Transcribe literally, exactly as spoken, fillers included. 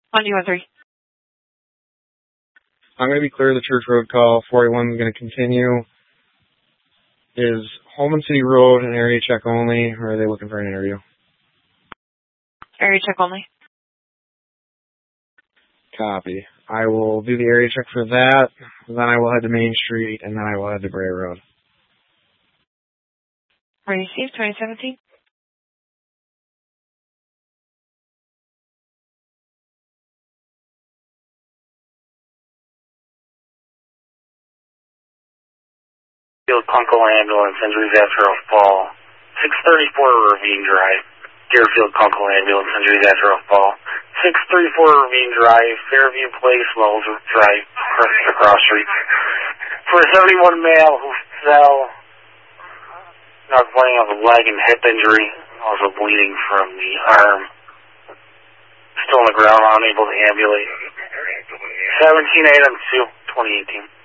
On U one three. I'm going to be clear of the Church Road call. four eighty-one is going to continue. Is Holman City Road an area check only, or are they looking for an interview? Area check only. Copy. I will do the area check for that. Then I will head to Main Street, and then I will head to Bray Road. Received twenty seventeen. Field Kunkel Ambulance, injuries after a fall. six thirty-four Ravine Drive. Deerfield Kunkel Ambulance, injuries after a fall. six thirty-four Ravine Drive, Fairview Place, Wells Drive, across street. For a seventy-one male who fell, now complaining of a leg and hip injury, also bleeding from the arm. Still on the ground, unable to ambulate. seventeen Adam two, twenty eighteen.